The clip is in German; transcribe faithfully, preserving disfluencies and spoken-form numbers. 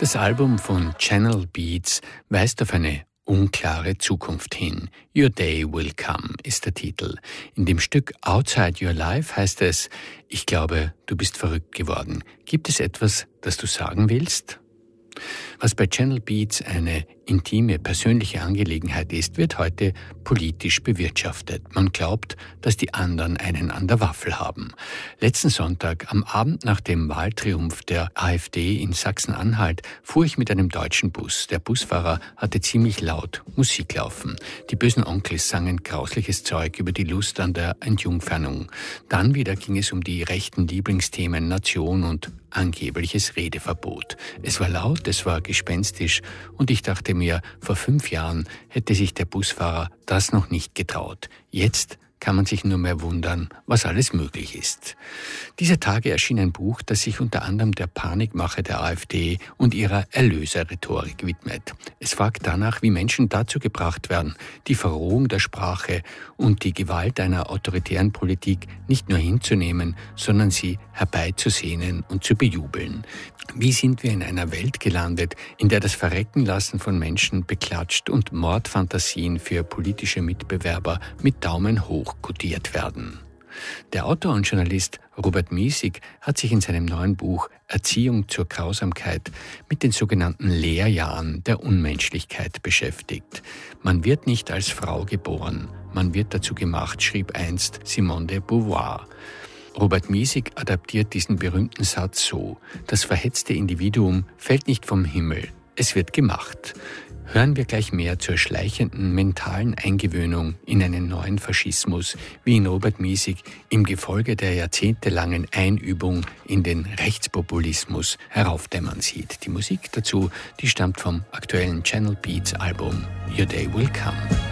Das Album von Channel Beats weist auf eine unklare Zukunft hin. Your Day Will Come ist der Titel. In dem Stück Outside Your Life heißt es: Ich glaube, du bist verrückt geworden. Gibt es etwas, das du sagen willst? Was bei Channel Beats eine intime, persönliche Angelegenheit ist, wird heute politisch bewirtschaftet. Man glaubt, dass die anderen einen an der Waffel haben. Letzten Sonntag, am Abend nach dem Wahltriumph der AfD in Sachsen-Anhalt, fuhr ich mit einem deutschen Bus. Der Busfahrer hatte ziemlich laut Musik laufen. Die bösen Onkels sangen grausliches Zeug über die Lust an der Entjungfernung. Dann wieder ging es um die rechten Lieblingsthemen Nation und angebliches Redeverbot. Es war laut, es war gespenstisch und ich dachte mir, vor fünf Jahren hätte sich der Busfahrer das noch nicht getraut. Jetzt kann man sich nur mehr wundern, was alles möglich ist. Dieser Tage erschien ein Buch, das sich unter anderem der Panikmache der AfD und ihrer Erlöserrhetorik widmet. Es fragt danach, wie Menschen dazu gebracht werden, die Verrohung der Sprache und die Gewalt einer autoritären Politik nicht nur hinzunehmen, sondern sie herbeizusehnen und zu bejubeln. Wie sind wir in einer Welt gelandet, in der das Verreckenlassen von Menschen beklatscht und Mordfantasien für politische Mitbewerber mit Daumen hoch kodiert werden? Der Autor und Journalist Robert Miesig hat sich in seinem neuen Buch Erziehung zur Grausamkeit mit den sogenannten Lehrjahren der Unmenschlichkeit beschäftigt. Man wird nicht als Frau geboren, man wird dazu gemacht, schrieb einst Simone de Beauvoir. Robert Miesig adaptiert diesen berühmten Satz so: Das verhetzte Individuum fällt nicht vom Himmel, es wird gemacht. Hören wir gleich mehr zur schleichenden mentalen Eingewöhnung in einen neuen Faschismus, wie ihn Robert Miesig im Gefolge der jahrzehntelangen Einübung in den Rechtspopulismus heraufdämmern sieht. Die Musik dazu, die stammt vom aktuellen Channel Beats Album Your Day Will Come.